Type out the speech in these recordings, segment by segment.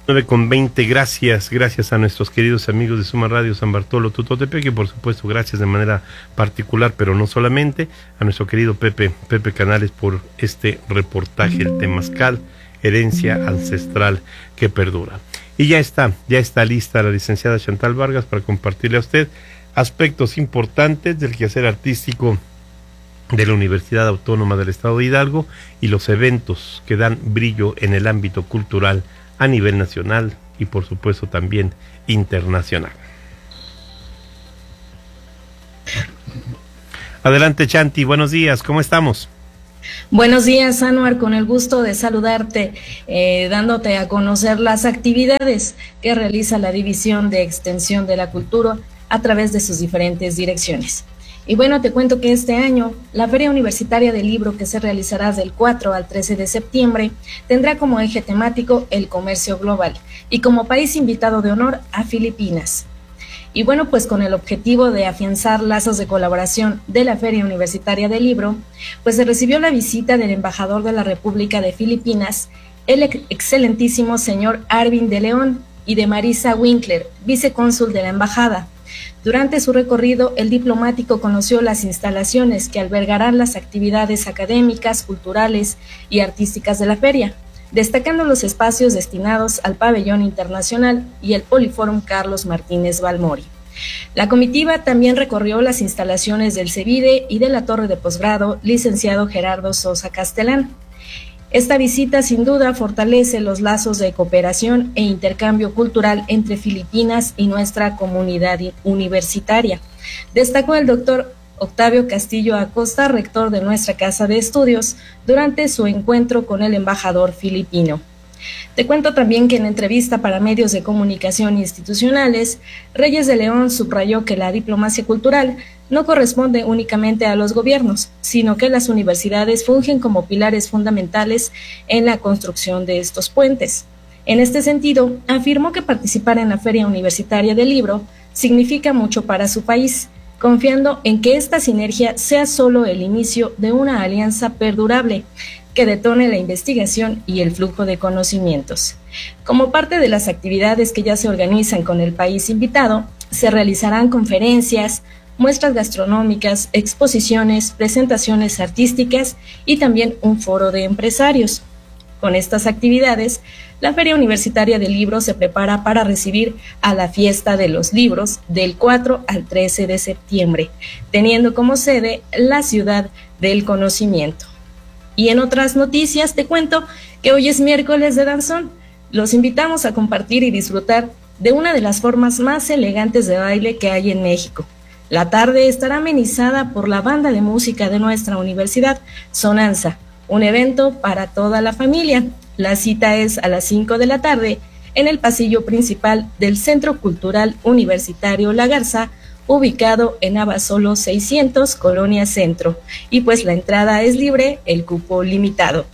9:20, gracias a nuestros queridos amigos de Suma Radio San Bartolo Tutotepec y por supuesto gracias de manera particular, pero no solamente, a nuestro querido Pepe Canales por este reportaje, el Temazcal, herencia ancestral que perdura. Y ya está lista la licenciada Chantal Vargas para compartirle a usted aspectos importantes del quehacer artístico de la Universidad Autónoma del Estado de Hidalgo y los eventos que dan brillo en el ámbito cultural a nivel nacional y por supuesto también internacional. Adelante, Chanti, buenos días, ¿cómo estamos? Buenos días, Anuar, con el gusto de saludarte, dándote a conocer las actividades que realiza la División de Extensión de la Cultura a través de sus diferentes direcciones. Y bueno, te cuento que este año la Feria Universitaria del Libro, que se realizará del 4 al 13 de septiembre, tendrá como eje temático el comercio global y como país invitado de honor a Filipinas. Y bueno, pues con el objetivo de afianzar lazos de colaboración de la Feria Universitaria del Libro, pues se recibió la visita del embajador de la República de Filipinas, el excelentísimo señor Arvin de León, y de Marisa Winkler, vicecónsul de la embajada. Durante su recorrido, el diplomático conoció las instalaciones que albergarán las actividades académicas, culturales y artísticas de la feria, destacando los espacios destinados al pabellón internacional y el Poliforum Carlos Martínez Balmori. La comitiva también recorrió las instalaciones del CEBIDE y de la Torre de Posgrado Licenciado Gerardo Sosa Castellán. Esta visita sin duda fortalece los lazos de cooperación e intercambio cultural entre Filipinas y nuestra comunidad universitaria, destacó el doctor Octavio Castillo Acosta, rector de nuestra Casa de Estudios, durante su encuentro con el embajador filipino. Te cuento también que en entrevista para medios de comunicación institucionales, Reyes de León subrayó que la diplomacia cultural no corresponde únicamente a los gobiernos, sino que las universidades fungen como pilares fundamentales en la construcción de estos puentes. En este sentido, afirmó que participar en la Feria Universitaria del Libro significa mucho para su país, confiando en que esta sinergia sea solo el inicio de una alianza perdurable que detone la investigación y el flujo de conocimientos. Como parte de las actividades que ya se organizan con el país invitado, se realizarán conferencias, muestras gastronómicas, exposiciones, presentaciones artísticas y también un foro de empresarios. Con estas actividades, la Feria Universitaria del Libro se prepara para recibir a la Fiesta de los Libros del 4 al 13 de septiembre, teniendo como sede la Ciudad del Conocimiento. Y en otras noticias te cuento que hoy es miércoles de danzón. Los invitamos a compartir y disfrutar de una de las formas más elegantes de baile que hay en México. La tarde estará amenizada por la banda de música de nuestra universidad, Sonanza, un evento para toda la familia. La cita es a las 5 de la tarde en el pasillo principal del Centro Cultural Universitario La Garza, ubicado en Abasolo 600, Colonia Centro. Y pues la entrada es libre, el cupo limitado.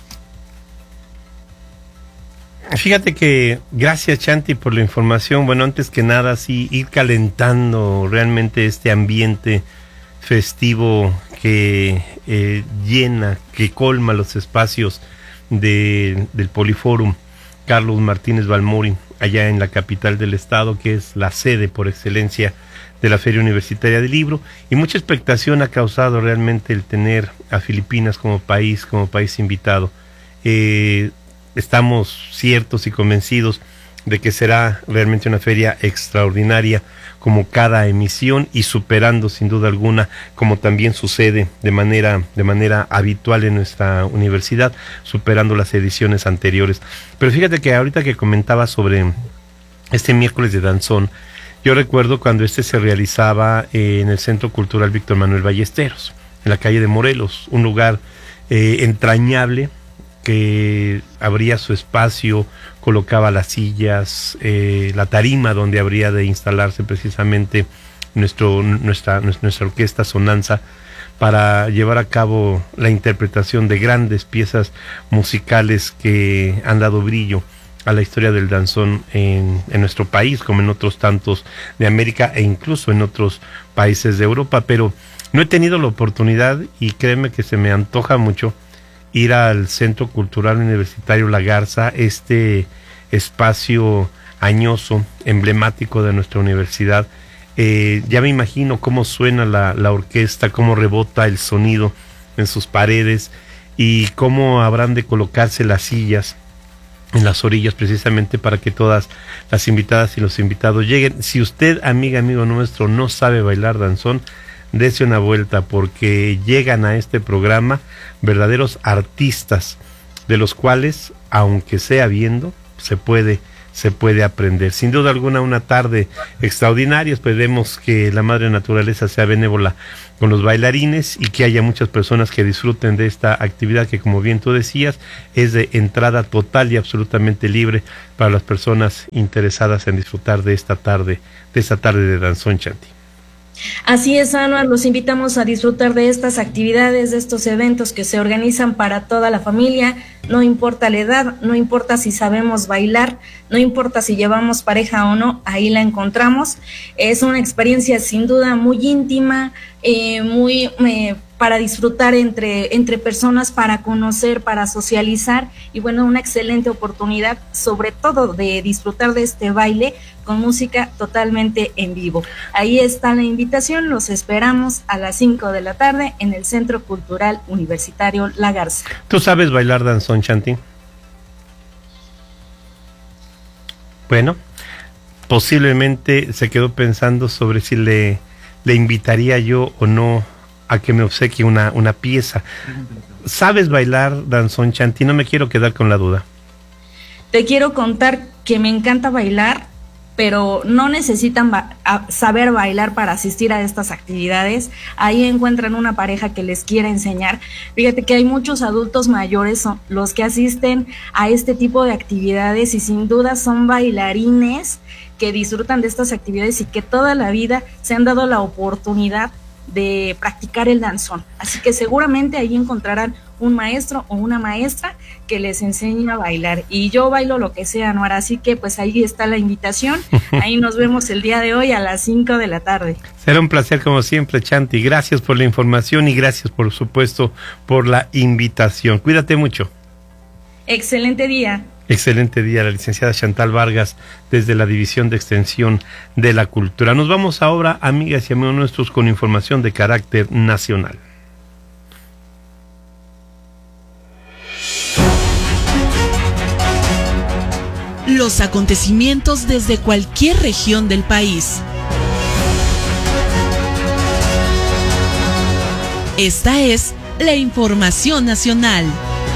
Fíjate que gracias, Chanti, por la información. Bueno, antes que nada, sí, ir calentando realmente este ambiente festivo que llena, que colma los espacios del Poliforum Carlos Martínez Balmori, allá en la capital del estado, que es la sede por excelencia de la Feria Universitaria del Libro, y mucha expectación ha causado realmente el tener a Filipinas como país invitado. Estamos ciertos y convencidos de que será realmente una feria extraordinaria como cada emisión y superando sin duda alguna, como también sucede de manera habitual en nuestra universidad, superando las ediciones anteriores. Pero fíjate que ahorita que comentaba sobre este miércoles de danzón, yo recuerdo cuando se realizaba en el Centro Cultural Víctor Manuel Ballesteros, en la calle de Morelos, un lugar entrañable, que abría su espacio, colocaba las sillas, la tarima donde habría de instalarse precisamente nuestra orquesta Sonanza para llevar a cabo la interpretación de grandes piezas musicales que han dado brillo a la historia del danzón en nuestro país, como en otros tantos de América e incluso en otros países de Europa. Pero no he tenido la oportunidad, y créeme que se me antoja mucho ir al Centro Cultural Universitario La Garza, este espacio añoso, emblemático de nuestra universidad. Ya me imagino cómo suena la orquesta, cómo rebota el sonido en sus paredes y cómo habrán de colocarse las sillas en las orillas precisamente para que todas las invitadas y los invitados lleguen. Si usted, amiga, amigo nuestro, no sabe bailar danzón, dése una vuelta, porque llegan a este programa verdaderos artistas, de los cuales, aunque sea viendo, se puede aprender. Sin duda alguna, una tarde extraordinaria. Esperemos que la madre naturaleza sea benévola con los bailarines y que haya muchas personas que disfruten de esta actividad que, como bien tú decías, es de entrada total y absolutamente libre para las personas interesadas en disfrutar de esta tarde de danzón, Chanti. Así es, Anuar, los invitamos a disfrutar de estas actividades, de estos eventos que se organizan para toda la familia. No importa la edad, no importa si sabemos bailar, no importa si llevamos pareja o no, ahí la encontramos. Es una experiencia sin duda muy íntima, para disfrutar entre personas, para conocer, para socializar, y bueno, una excelente oportunidad, sobre todo de disfrutar de este baile con música totalmente en vivo. Ahí está la invitación, los esperamos a las 5 de la tarde en el Centro Cultural Universitario La Garza. ¿Tú sabes bailar danzón, Chanti? Bueno, posiblemente se quedó pensando sobre si le invitaría yo o no a que me obsequie una pieza. ¿Sabes bailar danzón, Chanti? No me quiero quedar con la duda. Te quiero contar que me encanta bailar, pero no necesitan saber bailar para asistir a estas actividades. Ahí encuentran una pareja que les quiere enseñar. Fíjate que hay muchos adultos mayores son los que asisten a este tipo de actividades y sin duda son bailarines que disfrutan de estas actividades y que toda la vida se han dado la oportunidad de practicar el danzón. Así que seguramente ahí encontrarán un maestro o una maestra que les enseñe a bailar. Y yo bailo lo que sea, Anuar, así que pues ahí está la invitación. Ahí nos vemos el día de hoy a las 5 de la tarde. Será un placer como siempre, Chanti. Gracias por la información y gracias, por supuesto, por la invitación. Cuídate mucho. Excelente día. Excelente día, la licenciada Chantal Vargas, desde la División de Extensión de la Cultura. Nos vamos ahora, amigas y amigos nuestros, con información de carácter nacional. Los acontecimientos desde cualquier región del país. Esta es la información nacional.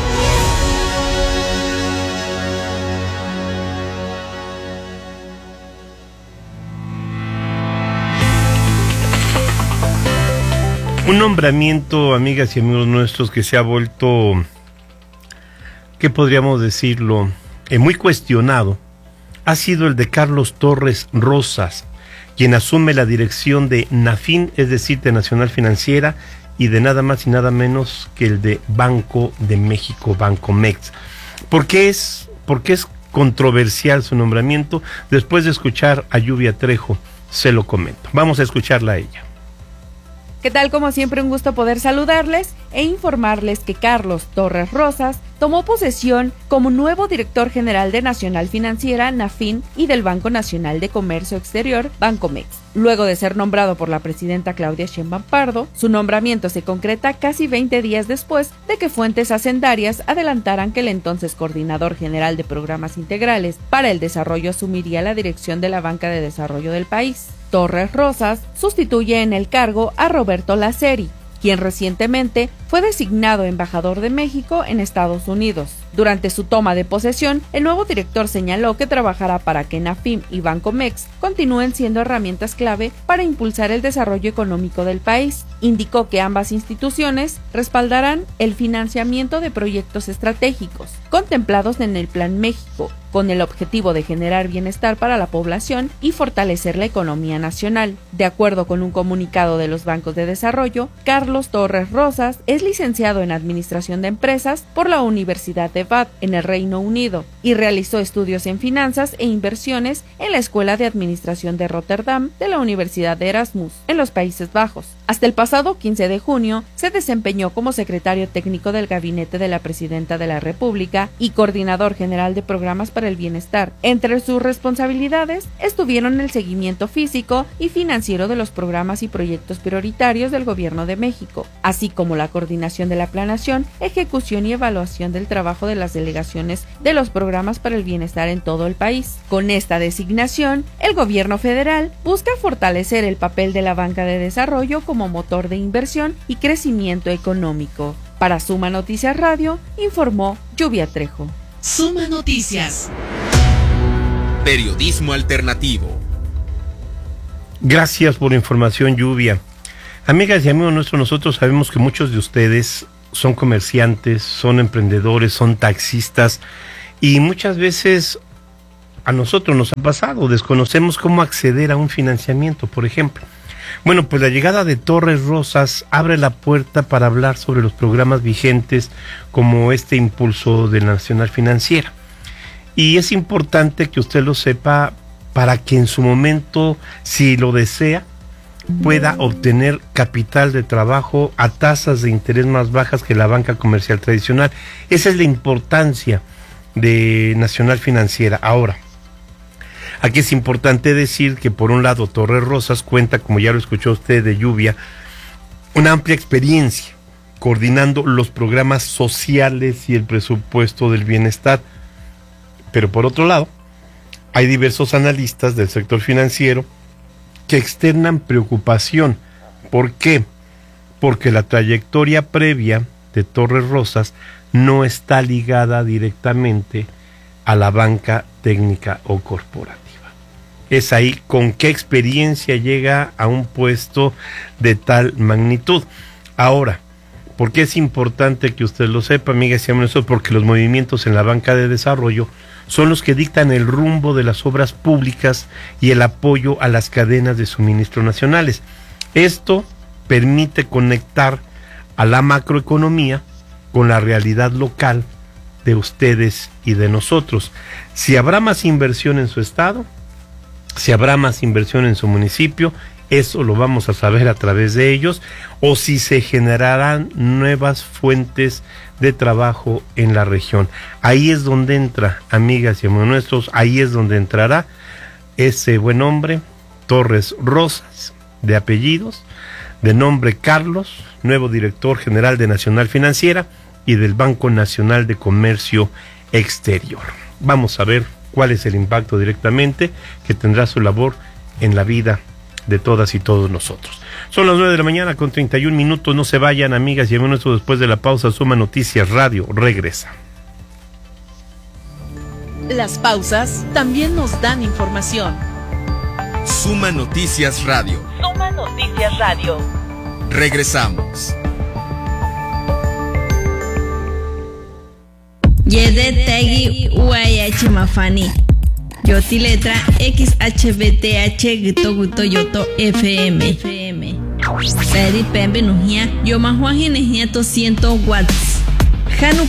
Un nombramiento, amigas y amigos nuestros, que se ha vuelto, ¿qué podríamos decirlo?, muy cuestionado, ha sido el de Carlos Torres Rosas, quien asume la dirección de NAFIN, es decir, de Nacional Financiera, y de nada más y nada menos que el de Banco de México, Bancomex. ¿Por qué es controversial su nombramiento? Después de escuchar a Lluvia Trejo, se lo comento. Vamos a escucharla a ella. ¿Qué tal? Como siempre, un gusto poder saludarles e informarles que Carlos Torres Rosas tomó posesión como nuevo director general de Nacional Financiera, NAFIN, y del Banco Nacional de Comercio Exterior, Bancomex. Luego de ser nombrado por la presidenta Claudia Sheinbaum Pardo, su nombramiento se concreta casi 20 días después de que fuentes hacendarias adelantaran que el entonces coordinador general de programas integrales para el desarrollo asumiría la dirección de la banca de desarrollo del país. Torres Rosas sustituye en el cargo a Roberto Laceri, quien recientemente fue designado embajador de México en Estados Unidos. Durante su toma de posesión, el nuevo director señaló que trabajará para que NAFIN y Bancomex continúen siendo herramientas clave para impulsar el desarrollo económico del país. Indicó que ambas instituciones respaldarán el financiamiento de proyectos estratégicos contemplados en el Plan México, con el objetivo de generar bienestar para la población y fortalecer la economía nacional. De acuerdo con un comunicado de los bancos de desarrollo, Carlos Torres Rosas es es licenciado en Administración de Empresas por la Universidad de Bath, en el Reino Unido, y realizó estudios en finanzas e inversiones en la Escuela de Administración de Rotterdam de la Universidad de Erasmus, en los Países Bajos. Hasta el pasado 15 de junio se desempeñó como secretario técnico del Gabinete de la Presidenta de la República y coordinador general de programas para el bienestar. Entre sus responsabilidades estuvieron el seguimiento físico y financiero de los programas y proyectos prioritarios del Gobierno de México, así como la coordinación de la planeación, ejecución y evaluación del trabajo de las delegaciones de los programas para el bienestar en todo el país. Con esta designación, el Gobierno federal busca fortalecer el papel de la banca de desarrollo como motor de inversión y crecimiento económico. Para Suma Noticias Radio, informó Lluvia Trejo. Suma Noticias. Periodismo alternativo. Gracias por la información, Lluvia. Amigas y amigos nuestros, nosotros sabemos que muchos de ustedes son comerciantes, son emprendedores, son taxistas, y muchas veces a nosotros nos ha pasado, desconocemos cómo acceder a un financiamiento, por ejemplo. Bueno, pues la llegada de Torres Rosas abre la puerta para hablar sobre los programas vigentes como este impulso de la Nacional Financiera. Y es importante que usted lo sepa para que en su momento, si lo desea, pueda obtener capital de trabajo a tasas de interés más bajas que la banca comercial tradicional. Esa es la importancia de Nacional Financiera. Ahora, aquí es importante decir que por un lado Torres Rosas cuenta, como ya lo escuchó usted de Lluvia, una amplia experiencia coordinando los programas sociales y el presupuesto del bienestar. Pero por otro lado, hay diversos analistas del sector financiero que externan preocupación. ¿Por qué? Porque la trayectoria previa de Torres Rosas no está ligada directamente a la banca técnica o corporativa. Es ahí con qué experiencia llega a un puesto de tal magnitud. Ahora, ¿por qué es importante que usted lo sepa, amigas y amigos? Porque los movimientos en la banca de desarrollo son los que dictan el rumbo de las obras públicas y el apoyo a las cadenas de suministro nacionales. Esto permite conectar a la macroeconomía con la realidad local de ustedes y de nosotros. Si habrá más inversión en su estado, si habrá más inversión en su municipio, eso lo vamos a saber a través de ellos, o si se generarán nuevas fuentes de trabajo en la región. Ahí es donde entra, amigas y amigos nuestros, ahí es donde entrará ese buen hombre, Torres Rosas, de apellidos, de nombre Carlos, nuevo director general de Nacional Financiera y del Banco Nacional de Comercio Exterior. Vamos a ver cuál es el impacto directamente que tendrá su labor en la vida de todas y todos nosotros. Son las 9 de la mañana con 31 minutos. No se vayan, amigas y amigos nuestros. Después de la pausa, Suma Noticias Radio regresa. Las pausas también nos dan información. Suma Noticias Radio. Suma Noticias Radio. Regresamos. Yedetegi Uayachimafani. Yoti letra XHBTH Gito Guto Yoto FM. Peri Pembe Nujia Yoma Juajine 200 watts. Hanu